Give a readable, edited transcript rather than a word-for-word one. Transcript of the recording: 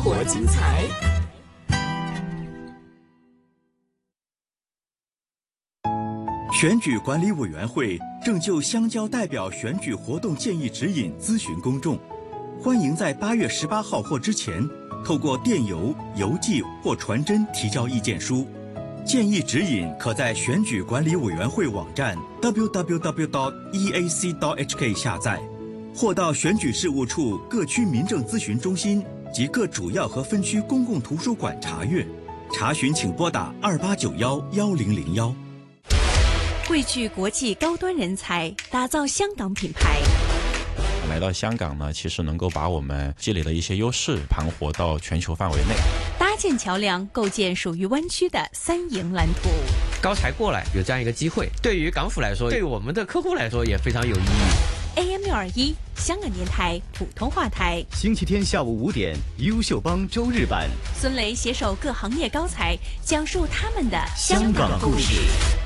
活精彩。 选举管理委员会正就乡郊代表选举活动建议指引咨询公众，欢迎在8月18号或之前透过电邮、邮寄或传真提交意见书。建议指引可在选举管理委员会网站 www.eac.hk 下载，或到选举事务处各区民政咨询中心及各主要和分区公共图书馆查阅。查询请拨打28911001。 汇聚国际高端人才，打造香港品牌。 来到香港呢，其实能够把我们积累的一些优势盘活到全球范围内， 搭建桥梁，构建属于湾区的3赢蓝图。 高才过来有这样一个机会，对于港府来说，对于我们的客户来说也非常有意义。 AM621 香港电台普通话台， 星期天下午5点，优秀帮周日版， 孙雷携手各行业高才，讲述他们的香港故事。